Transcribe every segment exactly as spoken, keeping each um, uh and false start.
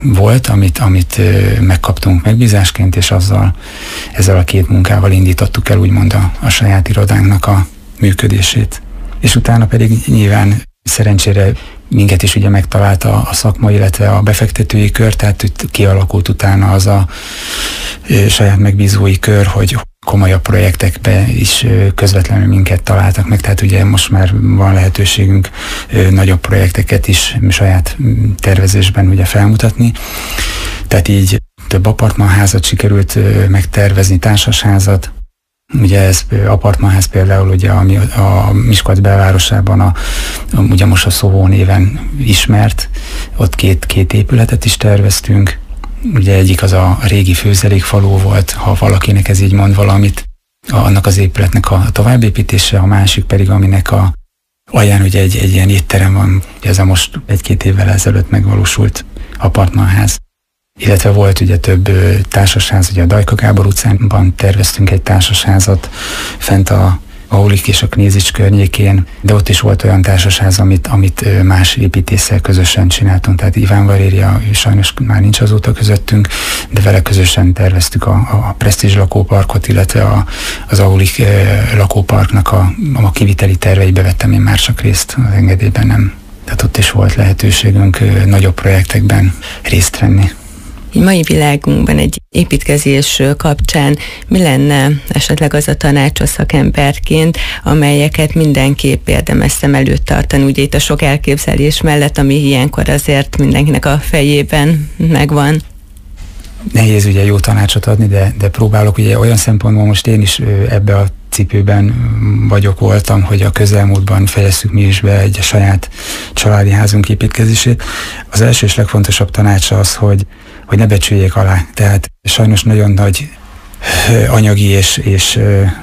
volt, amit, amit megkaptunk megbízásként, és azzal, ezzel a két munkával indítottuk el úgymond a, a saját irodánknak a működését. És utána pedig nyilván szerencsére minket is ugye megtalálta a szakma, illetve a befektetői kör, tehát kialakult utána az a saját megbízói kör, hogy komolyabb projektekbe is közvetlenül minket találtak meg, tehát ugye most már van lehetőségünk nagyobb projekteket is saját tervezésben ugye felmutatni. Tehát így több apartmanházat sikerült megtervezni, társasházat. Ugye ez apartmanház például, ugye, ami a Miskolc belvárosában a, a, ugye most a Szovó néven ismert, ott két, két épületet is terveztünk. Ugye egyik az a régi főzelékfaló volt, ha valakinek ez így mond valamit, annak az épületnek a továbbépítése, a másik pedig, aminek a alján ugye egy, egy ilyen étterem van, ez a most egy-két évvel ezelőtt megvalósult apartmanház. Illetve volt ugye több társasház, ugye a Dajka Gábor utcánban terveztünk egy társasházat, fent a Aulik és a Knézics környékén, de ott is volt olyan társasház, amit, amit más építéssel közösen csináltunk, tehát Iván Valéria sajnos már nincs azóta közöttünk, de vele közösen terveztük a, a Prestige lakóparkot, illetve a, az Aulik lakóparknak a, a kiviteli terveibe vettem én már csak részt, az engedélyben nem. Tehát ott is volt lehetőségünk nagyobb projektekben részt venni. Mai világunkban egy építkezés kapcsán mi lenne esetleg az a tanács a szakemberként, amelyeket mindenképp érdemes szem előtt tartani, ugye itt a sok elképzelés mellett, ami ilyenkor azért mindenkinek a fejében megvan? Nehéz ugye jó tanácsot adni, de, de próbálok ugye olyan szempontból, most én is ebbe a cipőben vagyok, voltam, hogy a közelmúltban fejezzük mi is be egy a saját családi házunk építkezését. Az első és legfontosabb tanácsa az, hogy, hogy ne becsüljék alá. Tehát sajnos nagyon nagy anyagi és, és,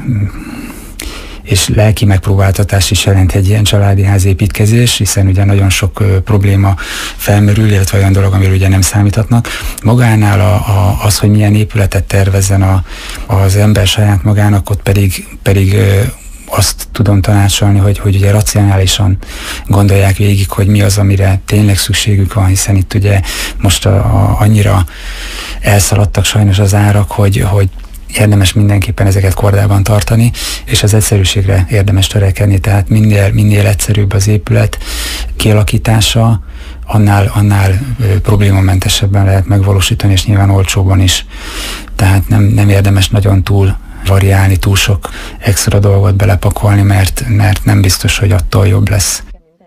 és lelki megpróbáltatás is jelent egy ilyen családi ház építkezés, hiszen ugye nagyon sok probléma felmerül, illetve olyan dolog, amiről ugye nem számíthatnak. Magánál a, a, az, hogy milyen épületet tervezzen a, az ember saját magának, ott pedig, pedig azt tudom tanácsolni, hogy, hogy ugye racionálisan gondolják végig, hogy mi az, amire tényleg szükségük van, hiszen itt ugye most a, a, annyira elszaladtak sajnos az árak, hogy, hogy érdemes mindenképpen ezeket kordában tartani, és az egyszerűségre érdemes törekedni, tehát minél, minél egyszerűbb az épület kialakítása, annál, annál ö, problémamentesebben lehet megvalósítani, és nyilván olcsóban is. Tehát nem, nem érdemes nagyon túl variálni, túl sok extra dolgot belepakolni, mert, mert nem biztos, hogy attól jobb lesz.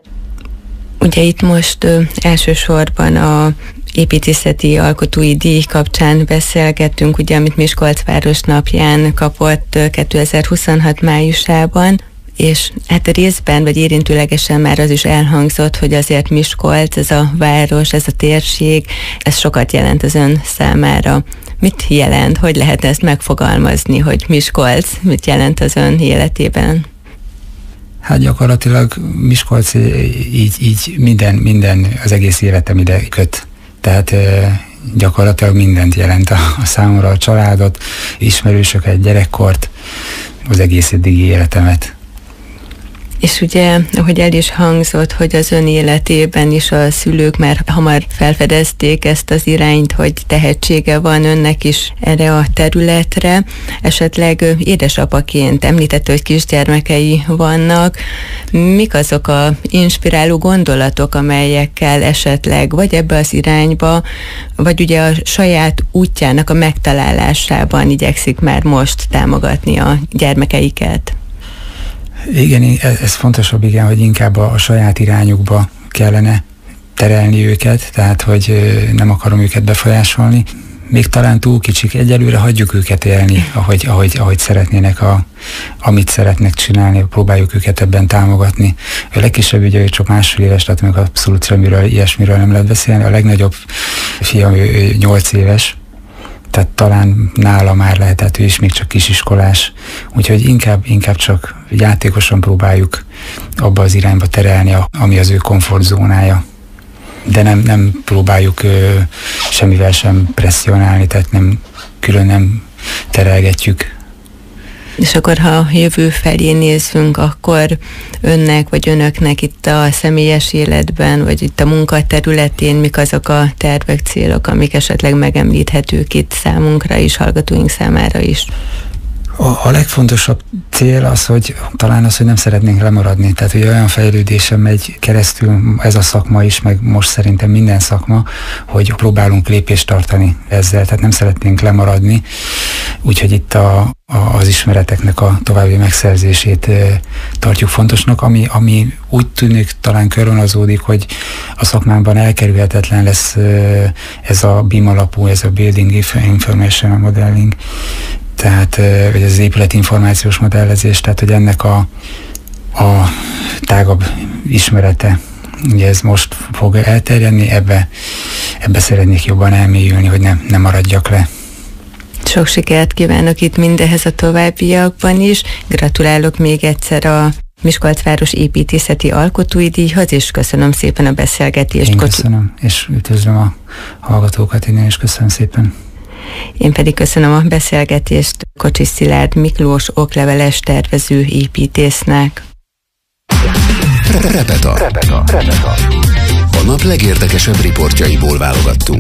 Ugye itt most ö, elsősorban a építészeti alkotói díj kapcsán beszélgettünk, ugye, amit Miskolc Városnapján kapott kétezer-huszonhat májusában, és hát részben, vagy érintőlegesen már az is elhangzott, hogy azért Miskolc, ez a város, ez a térség, ez sokat jelent az ön számára. Mit jelent? Hogy lehet ezt megfogalmazni, hogy Miskolc mit jelent az ön életében? Hát gyakorlatilag Miskolc így, így minden, minden, az egész életem ide köt. Tehát gyakorlatilag mindent jelent a, a számomra, a családot, ismerősöket, gyerekkort, az egész eddigi életemet. És ugye, ahogy el is hangzott, hogy az ön életében is a szülők már hamar felfedezték ezt az irányt, hogy tehetsége van önnek is erre a területre. Esetleg édesapaként említette, hogy kisgyermekei vannak. Mik azok a inspiráló gondolatok, amelyekkel esetleg vagy ebbe az irányba, vagy ugye a saját útjának a megtalálásában igyekszik már most támogatni a gyermekeiket? Igen, ez fontosabb, igen, hogy inkább a, a saját irányukba kellene terelni őket, tehát hogy nem akarom őket befolyásolni. Még talán túl kicsik, egyelőre hagyjuk őket élni, ahogy, ahogy, ahogy szeretnének, a, amit szeretnek csinálni, próbáljuk őket ebben támogatni. A legkisebb ugye csak másfél éves, tehát még abszolút semmiről, ilyesmiről nem lehet beszélni. A legnagyobb fiam nyolc éves, tehát talán nála már lehet, tehát ő is még csak kisiskolás, úgyhogy inkább, inkább csak játékosan próbáljuk abba az irányba terelni, ami az ő komfortzónája. De nem, nem próbáljuk ö, semmivel sem presszionálni, tehát nem, külön nem terelgetjük. És akkor, ha a jövő felé nézzünk, akkor önnek vagy önöknek itt a személyes életben, vagy itt a munkaterületén mik azok a tervek, célok, amik esetleg megemlíthetők itt számunkra is, hallgatóink számára is? A, a legfontosabb cél az, hogy talán az, hogy nem szeretnénk lemaradni. Tehát, hogy olyan fejlődésen megy keresztül ez a szakma is, meg most szerintem minden szakma, hogy próbálunk lépést tartani ezzel, tehát nem szeretnénk lemaradni. Úgyhogy itt a, a, az ismereteknek a további megszerzését e, tartjuk fontosnak, ami, ami úgy tűnik talán körvonalazódik, hogy a szakmánkban elkerülhetetlen lesz e, ez a bé i em alapú, ez a Building Information Modeling, tehát, vagy az épületinformációs modellezés, tehát, hogy ennek a, a tágabb ismerete, ugye ez most fog elterjedni, ebbe, ebbe szeretnék jobban elmélyülni, hogy ne, ne maradjak le. Sok sikert kívánok itt mindehez a továbbiakban is. Gratulálok még egyszer a Miskolcváros építészeti alkotói díjhoz, és köszönöm szépen a beszélgetést. Én köszönöm, és üdvözlöm a hallgatókat, én is köszönöm szépen. Én pedig köszönöm a beszélgetést Kocsis Szilárd Miklós okleveles tervező építésznek. Repeta. Repeta. Repeta. A nap legérdekesebb riportjaiból válogattunk.